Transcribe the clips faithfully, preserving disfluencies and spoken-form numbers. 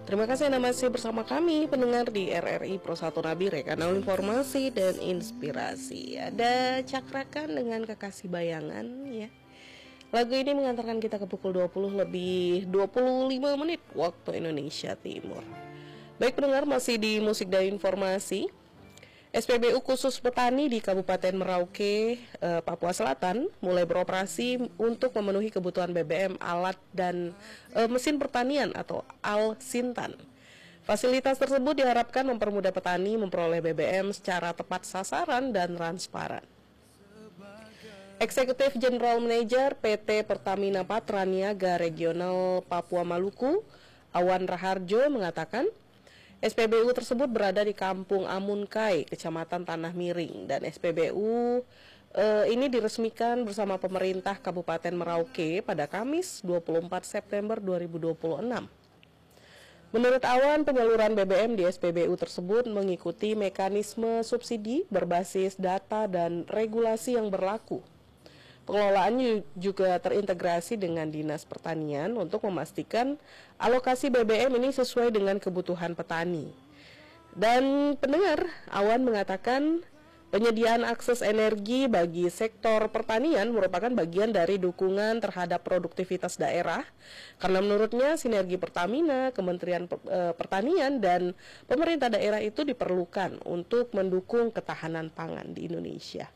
Terima kasih Anda masih bersama kami pendengar di R R I Pro satu Nabire, kanal informasi dan inspirasi. Ada Cakrakan dengan Kekasih Bayangan ya. Lagu ini mengantarkan kita ke pukul dua puluh lebih dua puluh lima menit waktu Indonesia Timur. Baik pendengar, masih di musik dan informasi. S P B U khusus petani di Kabupaten Merauke, eh, Papua Selatan mulai beroperasi untuk memenuhi kebutuhan B B M, alat dan eh, mesin pertanian atau Al-Sintan. Fasilitas tersebut diharapkan mempermudah petani memperoleh B B M secara tepat sasaran dan transparan. Eksekutif General Manager P T Pertamina Patraniaga Regional Papua Maluku, Awan Raharjo mengatakan, S P B U tersebut berada di Kampung Amunkai, Kecamatan Tanah Miring, dan S P B U eh, ini diresmikan bersama pemerintah Kabupaten Merauke pada Kamis dua puluh empat September dua ribu dua puluh enam. Menurut Awan, penyaluran B B M di S P B U tersebut mengikuti mekanisme subsidi berbasis data dan regulasi yang berlaku. Pengelolaan juga terintegrasi dengan Dinas Pertanian untuk memastikan alokasi B B M ini sesuai dengan kebutuhan petani. Dan pendengar, Awan mengatakan penyediaan akses energi bagi sektor pertanian merupakan bagian dari dukungan terhadap produktivitas daerah, karena menurutnya sinergi Pertamina, Kementerian Pertanian, dan pemerintah daerah itu diperlukan untuk mendukung ketahanan pangan di Indonesia.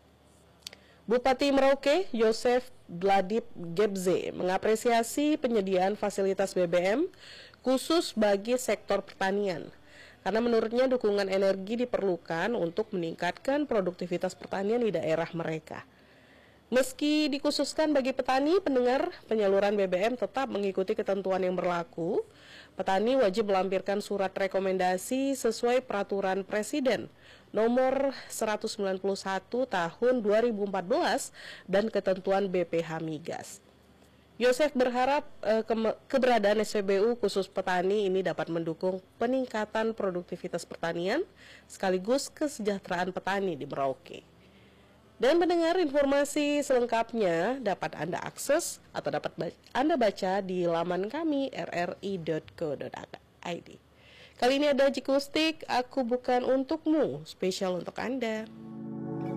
Bupati Merauke, Yosef Bladip Gebze, mengapresiasi penyediaan fasilitas B B M khusus bagi sektor pertanian, karena menurutnya dukungan energi diperlukan untuk meningkatkan produktivitas pertanian di daerah mereka. Meski dikhususkan bagi petani, pendengar, penyaluran B B M tetap mengikuti ketentuan yang berlaku. Petani wajib melampirkan surat rekomendasi sesuai peraturan Presiden nomor seratus sembilan puluh satu tahun dua ribu empat belas dan ketentuan B P H Migas. Yosef berharap eh, ke keberadaan S P B U khusus petani ini dapat mendukung peningkatan produktivitas pertanian sekaligus kesejahteraan petani di Merauke. Dan mendengar informasi selengkapnya dapat Anda akses atau dapat Anda baca di laman kami r r i dot co dot i d. Kali ini ada Jikustik, Aku Bukan Untukmu, spesial untuk Anda.